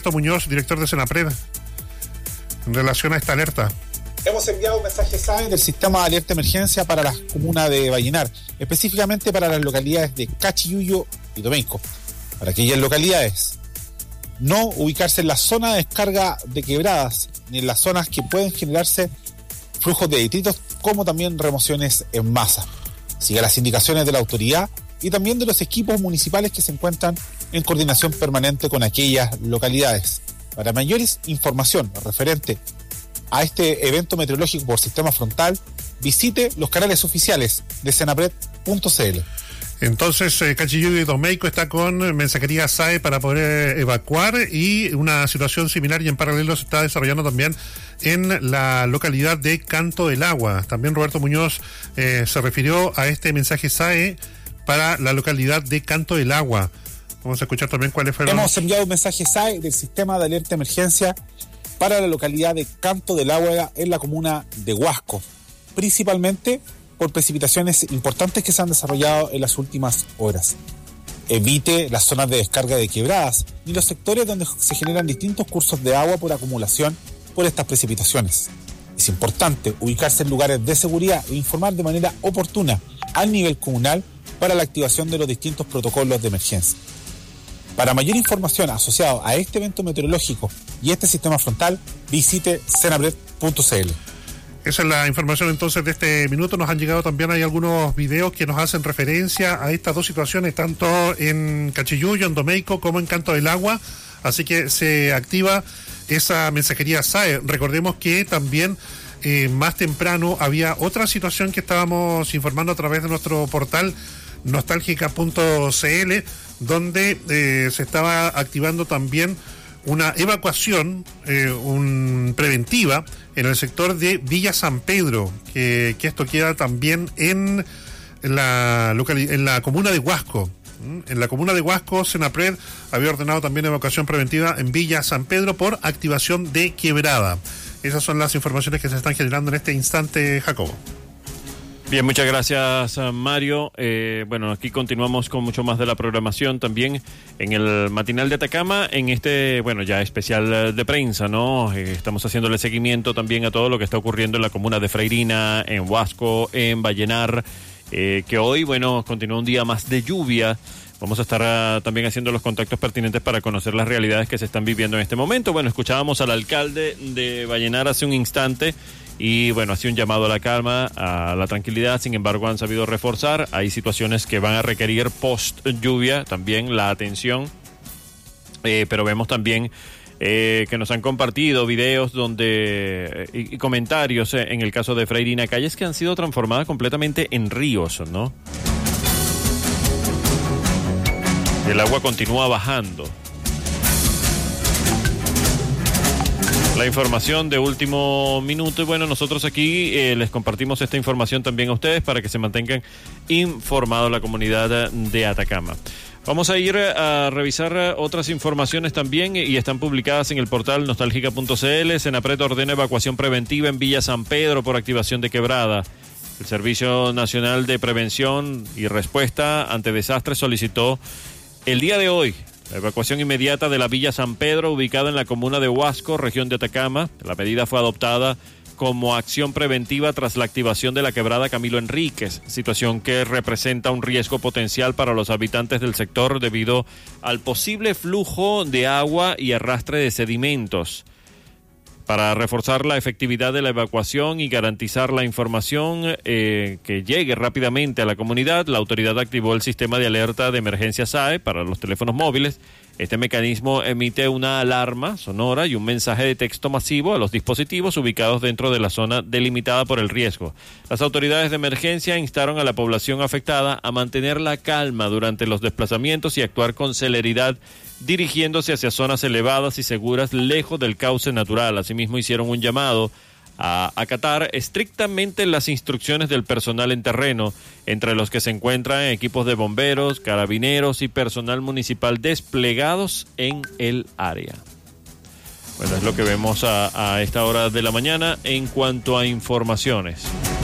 Roberto Muñoz, director de Senapred, en relación a esta alerta. Hemos enviado un mensaje SAE del sistema de alerta de emergencia para la comuna de Vallenar, específicamente para las localidades de Cachiyuyo y Domeyko. Para aquellas localidades, no ubicarse en la zona de descarga de quebradas, ni en las zonas que pueden generarse flujos de detritos, como también remociones en masa. Siga las indicaciones de la autoridad y también de los equipos municipales que se encuentran en coordinación permanente con aquellas localidades. Para mayores información referente a este evento meteorológico por sistema frontal, visite los canales oficiales de senapred.cl. Entonces, Cachiyuyo y Domeyko está con mensajería SAE para poder evacuar, y una situación similar y en paralelo se está desarrollando también en la localidad de Canto del Agua. También Roberto Muñoz se refirió a este mensaje SAE para la localidad de Canto del Agua. Vamos a escuchar también cuáles fueron. Hemos enviado un mensaje SAE del sistema de alerta de emergencia para la localidad de Canto del Agua en la comuna de Huasco, principalmente por precipitaciones importantes que se han desarrollado en las últimas horas. Evite las zonas de descarga de quebradas ni los sectores donde se generan distintos cursos de agua por acumulación por estas precipitaciones. Es importante ubicarse en lugares de seguridad e informar de manera oportuna al nivel comunal para la activación de los distintos protocolos de emergencia. Para mayor información asociada a este evento meteorológico y este sistema frontal, visite senapred.cl. Esa es la información entonces de este minuto. Nos han llegado también, hay algunos videos que nos hacen referencia a estas dos situaciones, tanto en Cachiyuyo, en Domeyko, como en Canto del Agua. Así que se activa esa mensajería SAE. Recordemos que también más temprano había otra situación que estábamos informando a través de nuestro portal nostalgica.cl, donde se estaba activando también una evacuación preventiva en el sector de Villa San Pedro, que esto queda también en la comuna de Huasco. En la comuna de Huasco, Senapred había ordenado también evacuación preventiva en Villa San Pedro por activación de quebrada. Esas son las informaciones que se están generando en este instante, Jacobo. Bien, muchas gracias, Mario. Bueno, aquí continuamos con mucho más de la programación también en el Matinal de Atacama, en este, bueno, ya especial de prensa, ¿no? Estamos haciéndole seguimiento también a todo lo que está ocurriendo en la comuna de Freirina, en Huasco, en Vallenar, que hoy, bueno, continúa un día más de lluvia. Vamos a estar también haciendo los contactos pertinentes para conocer las realidades que se están viviendo en este momento. Bueno, escuchábamos al alcalde de Vallenar hace un instante y, bueno, hacía un llamado a la calma, a la tranquilidad. Sin embargo, han sabido reforzar. Hay situaciones que van a requerir post lluvia también la atención, pero vemos también que nos han compartido videos donde y comentarios en el caso de Freirina, calles que han sido transformadas completamente en ríos, ¿no? El agua continúa bajando. La información de último minuto, y bueno, nosotros aquí les compartimos esta información también a ustedes para que se mantengan informados la comunidad de Atacama. Vamos a ir a revisar otras informaciones también y están publicadas en el portal nostalgica.cl. Senapred ordena evacuación preventiva en Villa San Pedro por activación de quebrada. El Servicio Nacional de Prevención y Respuesta ante Desastres solicitó el día de hoy la evacuación inmediata de la Villa San Pedro, ubicada en la comuna de Huasco, región de Atacama. La medida fue adoptada como acción preventiva tras la activación de la quebrada Camilo Enríquez, situación que representa un riesgo potencial para los habitantes del sector debido al posible flujo de agua y arrastre de sedimentos. Para reforzar la efectividad de la evacuación y garantizar la información que llegue rápidamente a la comunidad, la autoridad activó el sistema de alerta de emergencia SAE para los teléfonos móviles. Este mecanismo emite una alarma sonora y un mensaje de texto masivo a los dispositivos ubicados dentro de la zona delimitada por el riesgo. Las autoridades de emergencia instaron a la población afectada a mantener la calma durante los desplazamientos y actuar con celeridad, dirigiéndose hacia zonas elevadas y seguras lejos del cauce natural. Asimismo, hicieron un llamado a acatar estrictamente las instrucciones del personal en terreno, entre los que se encuentran equipos de bomberos, carabineros y personal municipal desplegados en el área. Bueno, es lo que vemos a esta hora de la mañana en cuanto a informaciones.